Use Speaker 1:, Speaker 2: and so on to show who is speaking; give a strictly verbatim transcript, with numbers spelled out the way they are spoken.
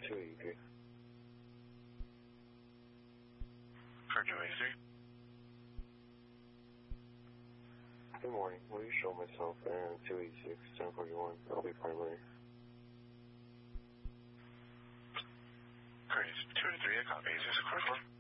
Speaker 1: two eighty-three.
Speaker 2: For two eighty-three.
Speaker 1: Good morning. Will you show myself and two eighty-six, ten forty-one? I'll be primary.
Speaker 2: Great. two eighty-three, I copy. Is this a quick one?